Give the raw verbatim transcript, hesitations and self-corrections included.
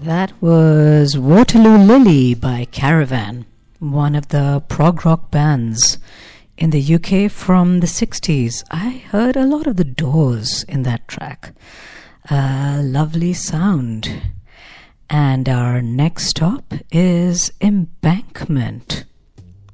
That was Waterloo Lily by Caravan, one of the prog rock bands in the U K from the sixties. I heard a lot of the Doors in that track. A lovely sound. And our next stop is Embankment